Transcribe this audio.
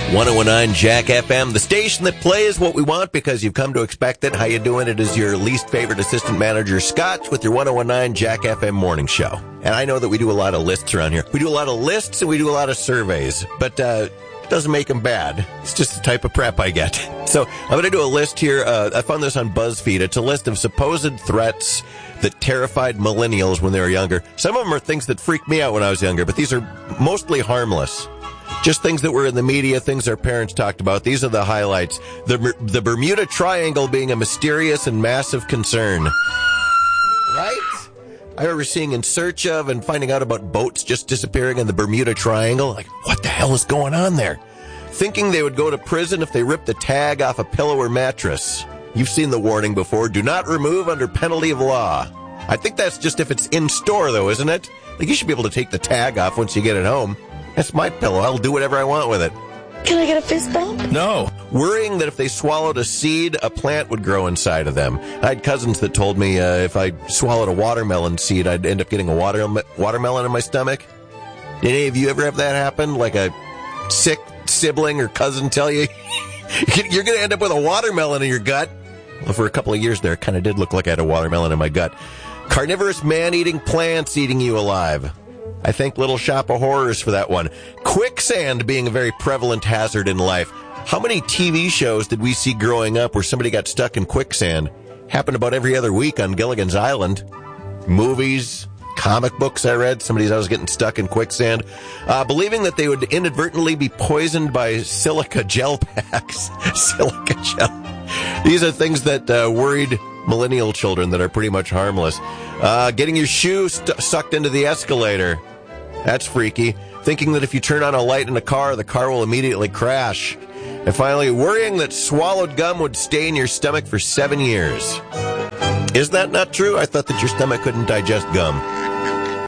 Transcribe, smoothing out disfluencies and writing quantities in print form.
1019 Jack FM, the station that plays what we want because you've come to expect it. How you doing? It is your least favorite assistant manager, Scotch, with your 1019 Jack FM morning show. And I know that we do a lot of lists around here. We do a lot of lists and we do a lot of surveys, but it doesn't make them bad. It's just the type of prep I get. So I'm going to do a list here. I found this on BuzzFeed. It's a list of supposed threats that terrified millennials when they were younger. Some of them are things that freaked me out when I was younger, but these are mostly harmless. Just things that were in the media, things our parents talked about. These are the highlights. The Bermuda Triangle being a mysterious and massive concern. Right? I remember seeing In Search Of and finding out about boats just disappearing in the Bermuda Triangle. Like, what the hell is going on there? Thinking they would go to prison if they ripped the tag off a pillow or mattress. You've seen the warning before. Do not remove under penalty of law. I think that's just if it's in store, though, isn't it? Like, you should be able to take the tag off once you get it home. That's my pillow. I'll do whatever I want with it. Can I get a fist bump? No. Worrying that if they swallowed a seed, a plant would grow inside of them. I had cousins that told me if I swallowed a watermelon seed, I'd end up getting a watermelon in my stomach. Did any of you ever have that happen? Like a sick sibling or cousin tell you, you're going to end up with a watermelon in your gut? Well, for a couple of years there, it kind of did look like I had a watermelon in my gut. Carnivorous man-eating plants eating you alive. I thank Little Shop of Horrors for that one. Quicksand being a very prevalent hazard in life. How many TV shows did we see growing up where somebody got stuck in quicksand? Happened about every other week on Gilligan's Island. Movies, comic books I read. Somebody's always getting stuck in quicksand. Believing that they would inadvertently be poisoned by silica gel packs. Silica gel. These are things that worried millennial children that are pretty much harmless. Getting your shoe sucked into the escalator. That's freaky. Thinking that if you turn on a light in a car, the car will immediately crash. And finally, worrying that swallowed gum would stay in your stomach for 7 years. Is that not true? I thought that your stomach couldn't digest gum.